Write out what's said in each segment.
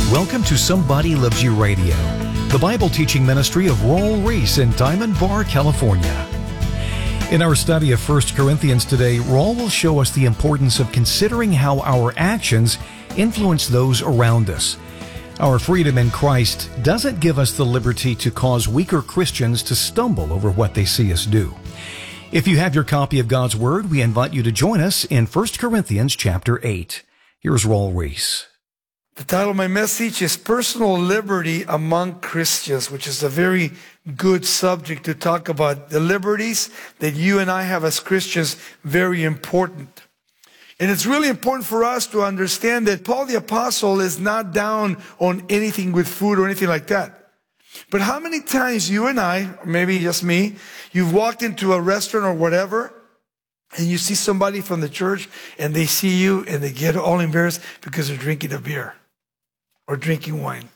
Welcome to Somebody Loves You Radio, the Bible teaching ministry of Raul Ries in Diamond Bar, California. In our study of 1 Corinthians today, Raul will show us the importance of considering how our actions influence those around us. Our freedom in Christ doesn't give us the liberty to cause weaker Christians to stumble over what they see us do. If you have your copy of God's Word, we invite you to join us in 1 Corinthians chapter 8. Here's Raul Ries. The title of my message is Personal Liberty Among Christians, which is a very good subject to talk about. The liberties that you and I have as Christians, very important. And it's really important for us to understand that Paul the Apostle is not down on anything with food or anything like that. But how many times you and I, or maybe just me, you've walked into a restaurant or whatever, and you see somebody from the church, and they see you, and they get all embarrassed because they're drinking a beer or drinking wine.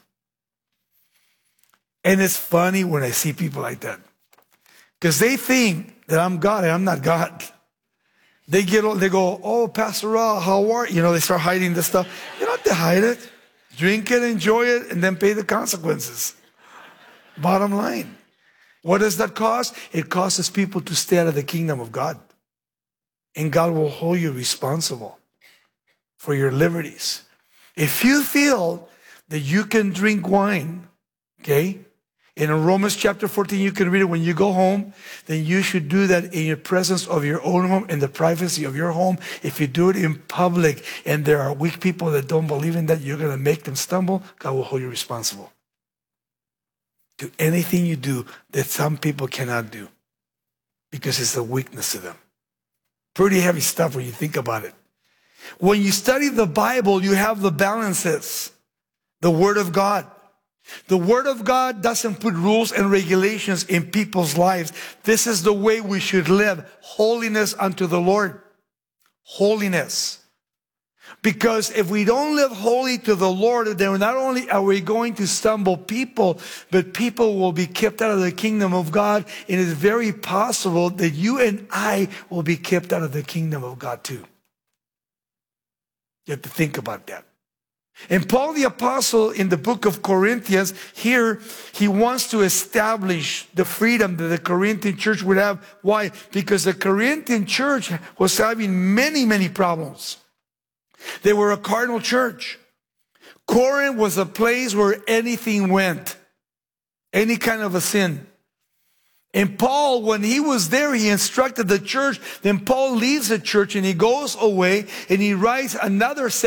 And it's funny when I see people like that, because they think that I'm God and I'm not God. They go, oh, Pastor Raul, how are you? You know, they start hiding this stuff. You don't have to hide it. Drink it, enjoy it, and then pay the consequences. Bottom line. What does that cost? It causes people to stay out of the kingdom of God. And God will hold you responsible for your liberties. If you feel that you can drink wine, okay? In Romans chapter 14, you can read it when you go home, then you should do that in your presence of your own home, in the privacy of your home. If you do it in public and there are weak people that don't believe in that, you're going to make them stumble, God will hold you responsible. Do anything you do that some people cannot do, because it's a weakness to them. Pretty heavy stuff when you think about it. When you study the Bible, you have the balances. The Word of God. The Word of God doesn't put rules and regulations in people's lives. This is the way we should live. Holiness unto the Lord. Holiness. Because if we don't live holy to the Lord, then not only are we going to stumble people, but people will be kept out of the kingdom of God. And it's very possible that you and I will be kept out of the kingdom of God too. You have to think about that. And Paul the Apostle in the book of Corinthians, here he wants to establish the freedom that the Corinthian church would have. Why? Because the Corinthian church was having many, many problems. They were a carnal church. Corinth was a place where anything went. Any kind of a sin. And Paul, when he was there, he instructed the church. Then Paul leaves the church and he goes away and he writes another